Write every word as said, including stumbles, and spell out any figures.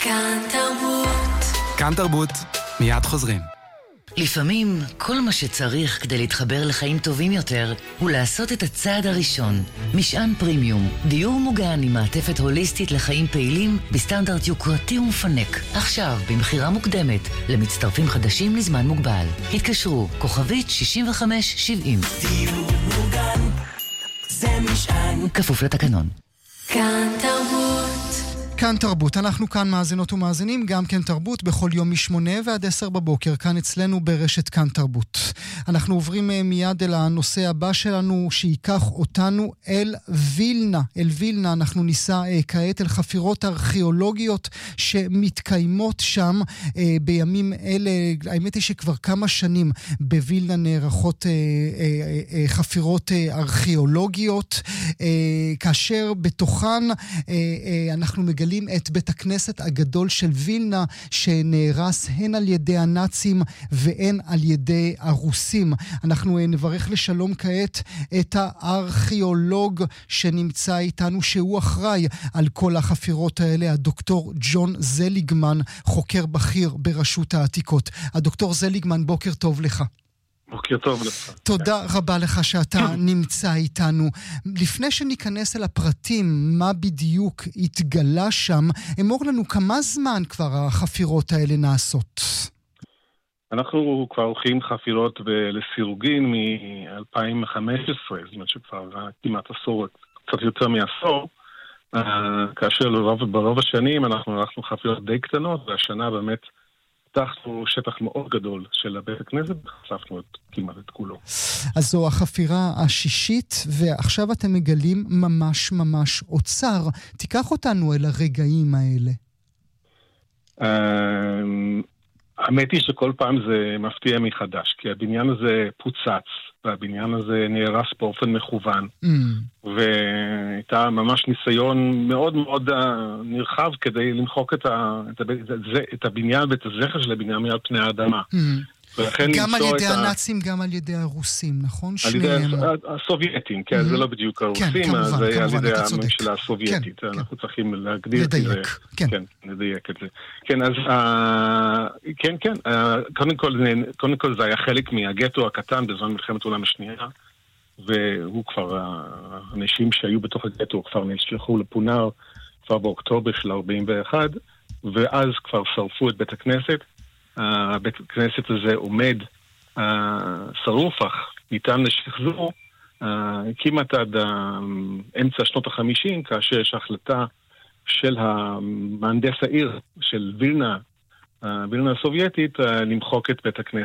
כאן תרבות. כאן תרבות, מיד חוזרים. לפעמים כל מה שצריך כדי להתחבר לחיים טובים יותר הוא לעשות את הצעד הראשון. משען פרימיום, דיור מוגן עם מעטפת הוליסטית לחיים פעילים בסטנדרט יוקרתי ומפנק. עכשיו במחירה מוקדמת למצטרפים חדשים לזמן מוגבל. התקשרו כוכבית שישים וחמש שבעים. דיור מוגן זה משען. כפוף לתקנון. כאן תרבות. כאן תרבות, אנחנו כאן מאזינות ומאזינים, גם כן תרבות, בכל יום משמונה ועד עשר בבוקר, כאן אצלנו ברשת כאן תרבות. אנחנו עוברים מיד אל הנושא הבא שלנו, שייקח אותנו אל וילנה. אל וילנה אנחנו ניסע אה, כעת אל חפירות ארכיאולוגיות שמתקיימות שם אה, בימים אלה. האמת היא שכבר כמה שנים בווילנה נערכות אה, אה, אה, חפירות אה, ארכיאולוגיות, אה, כאשר בתוכן אה, אה, אנחנו מגלים את בית הכנסת הגדול של וילנה, שנהרס הן על ידי הנאצים והן על ידי הרוסים. אנחנו נברך לשלום כעת את הארכיאולוג שנמצא איתנו, שהוא אחראי על כל החפירות האלה, הדוקטור ג'ון זליגמן, חוקר בכיר ברשות העתיקות. הדוקטור זליגמן, בוקר טוב לך. בוקר טוב לך. תודה רבה לך שאתה נמצא איתנו. לפני שניכנס אל הפרטים, מה בדיוק התגלה שם, אמור לנו כמה זמן כבר החפירות האלה נעשות? אנחנו כבר עורכים חפירות לסירוגין מ-אלפיים וחמש עשרה, זאת אומרת שכבר כמעט עשור, קצת יותר מעשור, כאשר ברוב השנים אנחנו ערכנו חפירות די קטנות, והשנה באמת פתחנו שטח מאוד גדול של הבית הכנסת, וחשפנו את כמעט את כולו. אז זו החפירה השישית, ועכשיו אתם מגלים ממש ממש אוצר. תיקח אותנו אל הרגעים האלה. האמת היא שכל פעם זה מפתיע מחדש, כי הבניין הזה פוצץ, והבניין הזה נהרס באופן מכוון, mm. והייתה ממש ניסיון מאוד מאוד נרחב כדי למחוק את, ה, את, ה, את הבניין ואת הזכר של הבניין מעל פני האדמה. Mm. גם על ידי הנאצים, גם על ידי הרוסים, נכון? על ידי הסובייטים, כן, זה לא בדיוק הרוסים, זה על ידי הממשלה הסובייטית. אנחנו צריכים להגדיר את זה. כן, לדייק את זה. כן, אז, כן, כן, קודם כל זה היה חלק מהגטו הקטן בזמן מלחמת העולם השנייה, והוא כבר, האנשים שהיו בתוך הגטו כבר נשלחו לפונר כבר באוקטובר של ארבעים ואחת, ואז כבר שרפו את בית הכנסת. הבית הכנסת הזה עומד שרוף, אך ניתן לשחזור כמעט עד אמצע שנות החמישים, כאשר יש החלטה של המהנדס העיר של וילנה, וילנה הסובייטית, למחוק את בית הכנסת